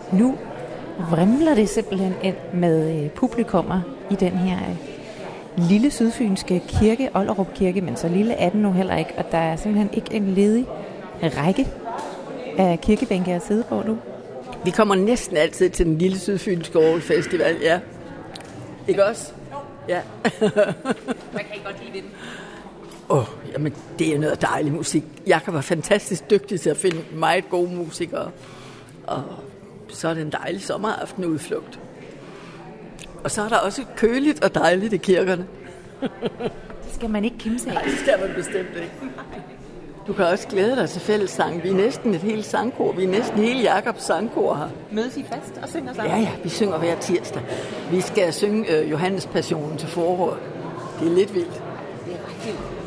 Nu vrimler det simpelthen ind med publikummer i den her lille sydfynske kirke, Ollerup Kirke, men så lille er den nu heller ikke, og der er simpelthen ikke en ledig række af kirkebænke at sidde på nu. Vi kommer næsten altid til den lille sydfynske Aarhus Festival, ja. Ikke også? Ja. Hvad kan I godt lide ved den? Jamen, det er noget dejlig musik. Jakob var fantastisk dygtig til at finde meget gode musikere. Og så er det en dejlig sommeraftenudflugt. Og så er der også køligt og dejligt i kirkerne. Det skal man ikke kimse af. Nej, det skal man bestemt ikke. Du kan også glæde dig til fællessang. Vi er næsten et helt sangkor. Vi er næsten hele Jakobs sangkor her. Mødes I fast og synger sammen? Ja, vi synger hver tirsdag. Vi skal synge Johannes Passionen til forår. Det er lidt vildt. Det er ret vildt.